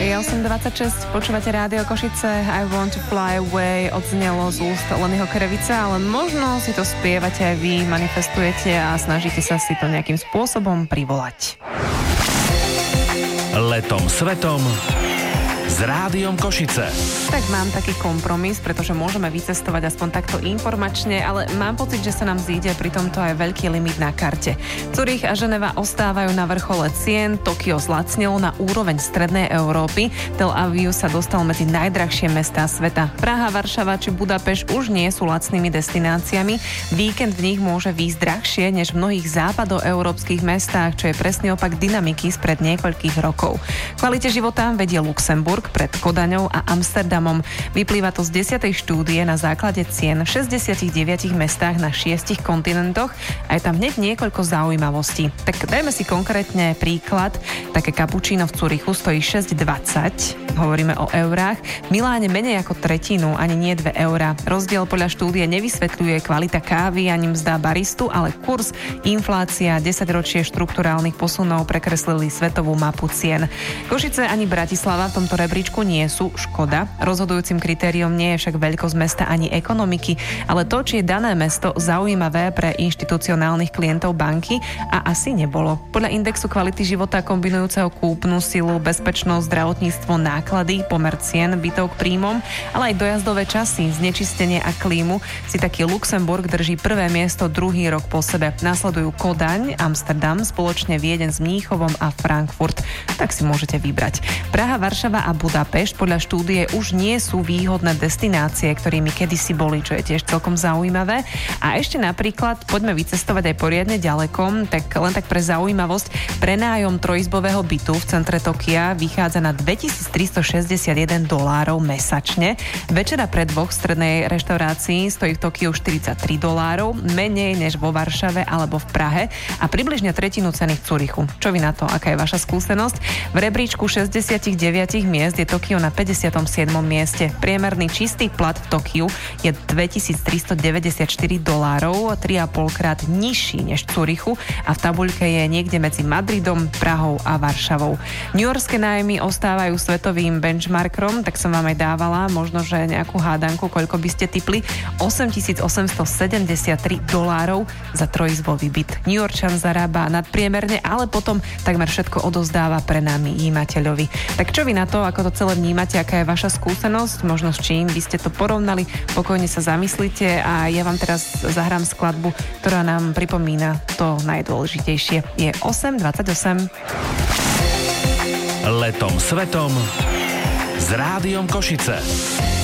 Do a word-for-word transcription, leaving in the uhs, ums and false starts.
Je osem dvadsaťšesť, počúvate Rádio Košice. I Want to Fly Away odznelo z úst Lennyho Krevica, ale možno si to spievate aj vy, manifestujete a snažíte sa si to nejakým spôsobom privolať. Letom svetom s Rádiom Košice. Tak mám taký kompromis, pretože môžeme vycestovať aspoň takto informačne, ale mám pocit, že sa nám zíde pri tomto aj veľký limit na karte. Zurich a Ženeva ostávajú na vrchole cien, Tokio zlacnilo na úroveň strednej Európy, Tel Aviv sa dostal medzi najdrahšie mestá sveta. Praha, Varšava či Budapešť už nie sú lacnými destináciami, víkend v nich môže výjsť drahšie než v mnohých západoeurópskych mestách, čo je presný opak dynamiky spred niekoľkých rokov. Kvalite života vedie Luxemburg pred Kodaňou a Amsterdamom. Vyplýva to z desiatej štúdie na základe cien v šesťdesiatich deviatich mestách na šiestich kontinentoch a je tam hneď niekoľko zaujímavostí. Tak dajme si konkrétne príklad. Také kapučíno v Curichu stojí šesť dvadsať, hovoríme o eurách. V Miláne menej ako tretinu, ani nie dve eurá. Rozdiel podľa štúdie nevysvetľuje kvalita kávy ani mzda baristu, ale kurz, inflácia, desaťročie štrukturálnych posunov prekreslili svetovú mapu cien. Košice ani Bratislava v tomto rebríčku nie sú, škoda. Rozhodujúcim kritériom nie je však veľkosť mesta ani ekonomiky, ale to, či je dané mesto zaujímavé pre inštitucionálnych klientov banky, a asi nebolo. Podľa indexu kvality života kombinujúceho kúpnu silu, bezpečnosť, zdravotníctvo, náklady, pomer cien, bytov k príjmom, ale aj dojazdové časy, znečistenie a klímu si taký Luxemburg drží prvé miesto druhý rok po sebe. Nasledujú Kodaň, Amsterdam, spoločne Viedeň s Mníchovom a Frankfurt. Tak si môžete vybrať. Praha, Varšava a Budapešť podľa štúdie už nie sú výhodné destinácie, ktorými kedysi boli, čo je tiež celkom zaujímavé. A ešte napríklad, poďme vycestovať aj poriadne ďaleko, tak len tak pre zaujímavosť, prenájom trojizbového bytu v centre Tokia vychádza na dvetisíctristošesťdesiatjeden dolárov mesačne. Večera pre dvoch v strednej reštaurácii stojí v Tokiu štyridsaťtri dolárov, menej než vo Varšave alebo v Prahe a približne tretinu ceny v Curichu. Čo vy na to? Aká je vaša skúsenosť? V rebríčku šesťdesiatdeväť miest je Tokio na päťdesiatom siedmom mieste. Priemerný čistý plat v Tokiu je dvetisíctristodeväťdesiatštyri dolárov, tri a pol krát nižší než v Curichu a v tabuľke je niekde medzi Madridom, Prahou a Varšavou. Newyorské nájmy ostávajú svetovým benchmarkom, tak som vám aj dávala možno, že nejakú hádanku, koľko by ste tipli. osemtisícosemstosedemdesiattri dolárov za trojizbový byt. Newyorčan zarába nadpriemerne, ale potom takmer všetko odozdáva pre námi jímateľovi. Tak čo vy na to, ako to celé vnímate, aká je vaša skúsenosť, možno s čím by ste to porovnali, pokojne sa zamyslite a ja vám teraz zahrám skladbu, ktorá nám pripomína to najdôležitejšie. Je osem dvadsaťosem. Letom svetom s Rádiom Košice.